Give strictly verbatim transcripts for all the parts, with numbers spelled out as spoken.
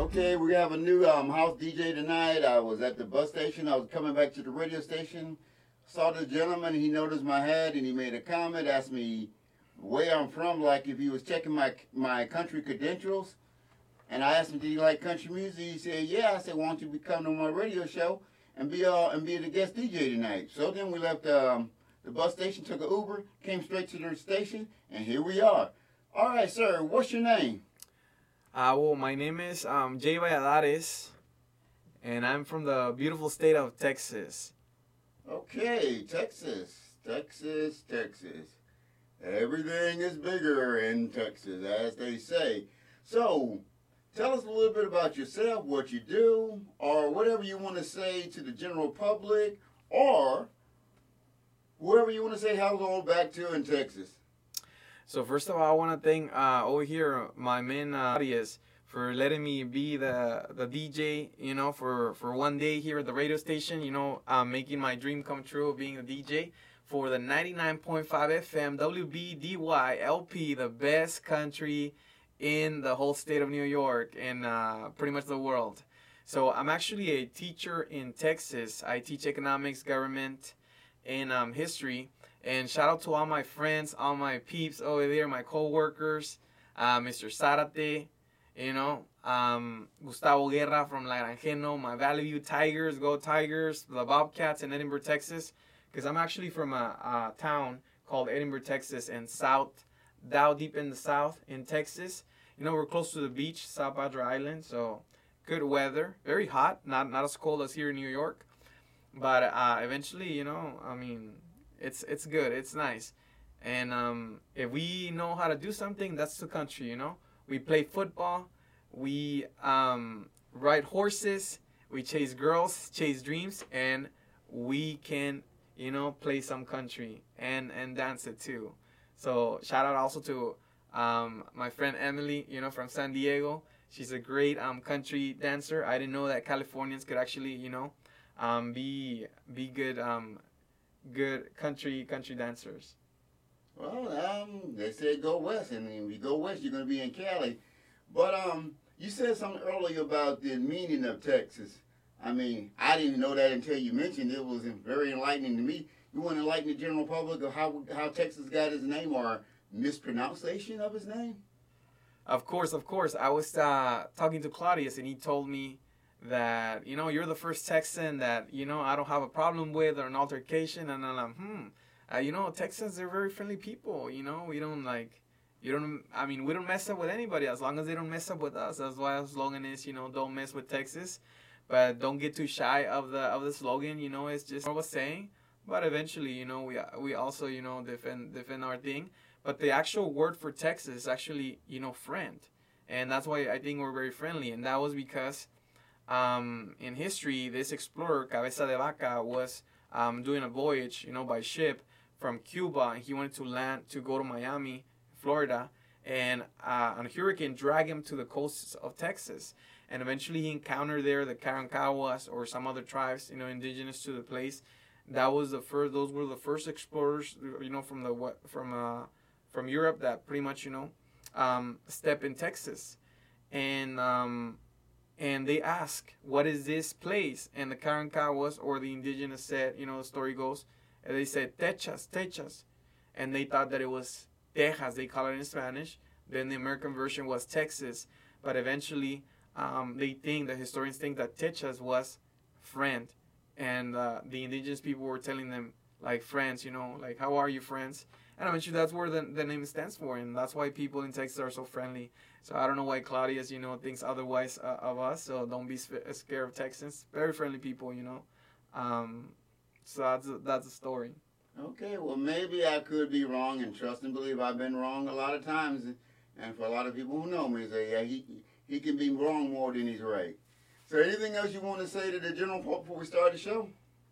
Okay, we have a new um, house D J tonight. I was at the bus station. I was coming back to the radio station. Saw this gentleman. He noticed my hat and he made a comment. Asked me where I'm from, like if he was checking my my country credentials. And I asked him, did he like country music? He said, yeah. I said, why don't you come to my radio show and be uh, and be the guest D J tonight? So then we left um, the bus station, took an Uber, came straight to the station, and here we are. All right, sir. What's your name? Uh, well, my name is um, Jay Valladares, and I'm from the beautiful state of Texas. Okay, Texas, Texas, Texas. Everything is bigger in Texas, as they say. So, tell us a little bit about yourself, what you do, or whatever you want to say to the general public, or whoever you want to say hello back to in Texas. So first of all, I want to thank uh, over here my man uh, Arias for letting me be the the D J, you know, for, for one day here at the radio station, you know, uh, making my dream come true of being a D J for the ninety-nine point five F M W B D Y L P, the best country in the whole state of New York and uh, pretty much the world. So I'm actually a teacher in Texas. I teach economics, government, and um, history. And shout out to all my friends, all my peeps over there, my co-workers, uh, Mister Zarate, you know, um, Gustavo Guerra from La Granjeno, my Valley View Tigers, go Tigers, the Bobcats in Edinburgh, Texas, because I'm actually from a, a town called Edinburgh, Texas, and south, down deep in the south in Texas. You know, we're close to the beach, South Padre Island, so good weather, very hot, not not as cold as here in New York, but uh, eventually, you know, I mean, It's it's good. It's nice. And um, if we know how to do something, that's the country, you know. We play football. We um, ride horses. We chase girls, chase dreams. And we can, you know, play some country and, and dance it too. So shout out also to um, my friend Emily, you know, from San Diego. She's a great um, country dancer. I didn't know that Californians could actually, you know, um, be be good um good country country dancers. Well, um, they say go west, and if you go west, you're going to be in Cali. But um, you said something earlier about the meaning of Texas. I mean, I didn't know that until you mentioned it. It was very enlightening to me. You want to enlighten the general public of how how Texas got his name or mispronunciation of his name? Of course, of course. I was uh, talking to Claudius, and he told me that, you know, you're the first Texan that, you know, I don't have a problem with or an altercation. And I'm like, hmm, uh, you know, Texans, they're very friendly people. You know, we don't like, you don't, I mean, we don't mess up with anybody as long as they don't mess up with us. That's why our slogan is, you know, don't mess with Texas. But don't get too shy of the of the slogan. You know, it's just more of a saying. But eventually, you know, we we also, you know, defend defend our thing. But the actual word for Texas is actually, you know, friend. And that's why I think we're very friendly. And that was because Um, in history, this explorer, Cabeza de Vaca, was um, doing a voyage, you know, by ship from Cuba, and he wanted to land to go to Miami, Florida, and uh, a hurricane dragged him to the coasts of Texas. And eventually, he encountered there the Karankawas or some other tribes, you know, indigenous to the place. That was the first; those were the first explorers, you know, from the from uh, from Europe that pretty much, you know, um, stepped in Texas, and um, And they ask, what is this place? And the Karankawas or the indigenous said, you know, the story goes, and they said, Techas, Techas. And they thought that it was Texas, they call it in Spanish. Then the American version was Texas. But eventually, um, they think, the historians think that Techas was friend. And uh, the indigenous people were telling them, like, friends, you know, like, how are you, friends? And eventually that's where the, the name stands for. And that's why people in Texas are so friendly. So I don't know why Claudius, you know, thinks otherwise uh, of us. So don't be scared of Texans. Very friendly people, you know. Um, so that's that's the story. Okay, well, maybe I could be wrong, and trust and believe I've been wrong a lot of times. And for a lot of people who know me, say, yeah, he he can be wrong more than he's right. So anything else you want to say to the general public before we start the show?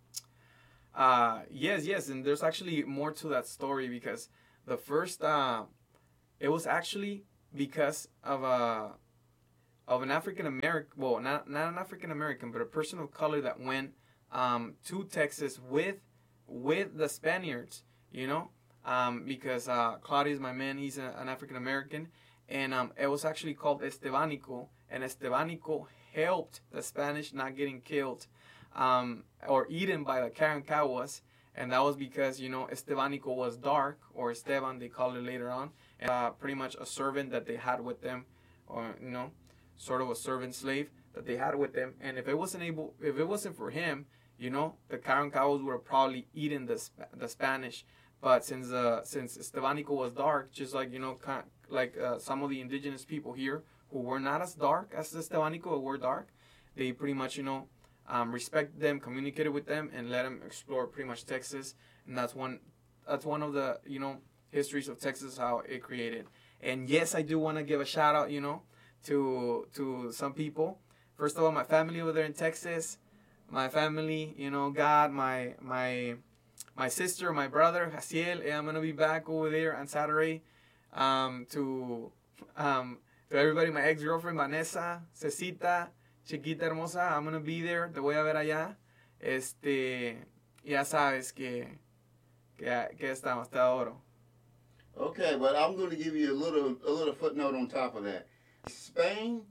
Uh, yes, yes, and there's actually more to that story because the first, uh, it was actually because of a of an African American, well, not not an African American, but a person of color that went um, to Texas with with the Spaniards, you know, um, because uh, Claudius, my man, he's a, an African American, and um, it was actually called Estebanico, and Estebanico helped the Spanish not getting killed um, or eaten by the Karankawas. And that was because, you know, Estebanico was dark, or Esteban, they call it later on, and, uh, pretty much a servant that they had with them, or, you know, sort of a servant slave that they had with them. And if it wasn't able, if it wasn't for him, you know, the Karankawas would have probably eaten the the Spanish. But since uh, since Estebanico was dark, just like, you know, kind of like uh, some of the indigenous people here who were not as dark as Estebanico, were dark, they pretty much, you know, um, respected them, communicated with them, and let them explore pretty much Texas. And that's one that's one of the, you know, histories of Texas, how it created. And yes, I do want to give a shout out, you know, to to some people. First of all, my family over there in Texas. My family, you know, God, my my my sister, my brother, Jaciel, I'm going to be back over there on Saturday. Um, to um, to everybody, my ex-girlfriend, Vanessa, Cecita, Chiquita Hermosa, I'm going to be there. Te voy a ver allá. Este, ya sabes que, que, que estamos, te adoro. Okay, but I'm going to give you a little a little footnote on top of that. Spain,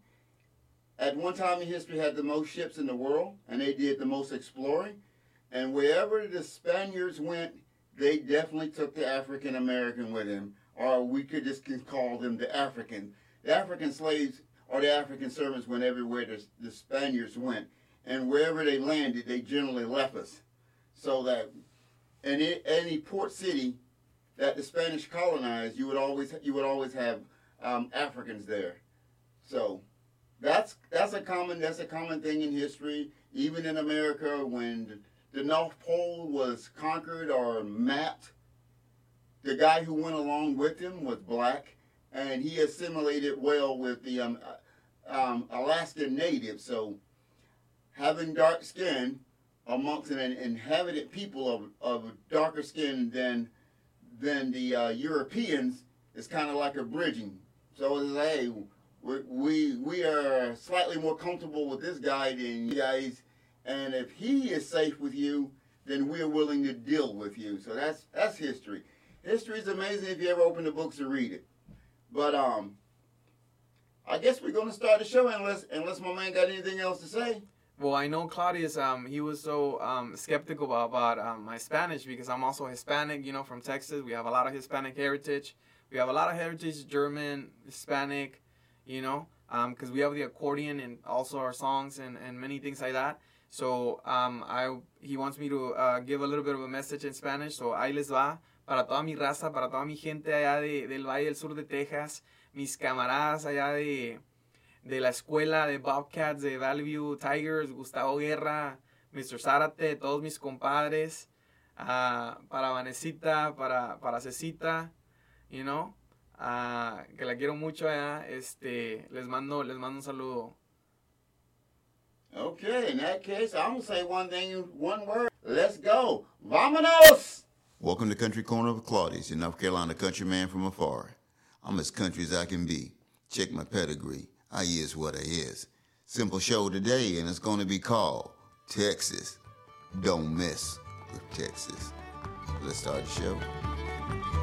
at one time in history, had the most ships in the world, and they did the most exploring. And wherever the Spaniards went, they definitely took the African American with them, or we could just call them the African. The African slaves or the African servants went everywhere the, the Spaniards went, and wherever they landed, they generally left us. So that in it, any port city that the Spanish colonized, you would always you would always have um, Africans there. So. That's that's a common that's a common thing in history. Even in America, when the North Pole was conquered or mapped, the guy who went along with him was black, and he assimilated well with the um, um, Alaskan natives. So, having dark skin amongst an inhabited people of, of darker skin than than the uh, Europeans is kind of like a bridging. So it's like, hey, We, we we are slightly more comfortable with this guy than you guys, and if he is safe with you, then we're willing to deal with you. So that's that's history. History is amazing if you ever open the books and read it. But um, I guess we're gonna start the show unless unless my man got anything else to say. Well, I know Claudius. Um, he was so um skeptical about about um, my Spanish because I'm also Hispanic. You know, from Texas, we have a lot of Hispanic heritage. We have a lot of heritage, German, Hispanic. You know, because um, we have the accordion and also our songs and, and many things like that. So um, I he wants me to uh, give a little bit of a message in Spanish. So ahí les va para toda mi raza, para toda mi gente allá de, del Valle del Sur de Texas, mis camaradas allá de, de la escuela de Bobcats, de Valley View Tigers, Gustavo Guerra, mister Zárate, todos mis compadres, uh, para Vanesita, para, para Cecita, you know. Uh, que la quiero mucho allá, este, les mando, les mando un saludo. Okay, in that case, I'm going to say one thing, one word. Let's go. Vámonos! Welcome to Country Corner of Claudius, your North Carolina country man from afar. I'm as country as I can be. Check my pedigree. I is what I is. Simple show today, and it's going to be called Texas. Don't mess with Texas. Let's start the show.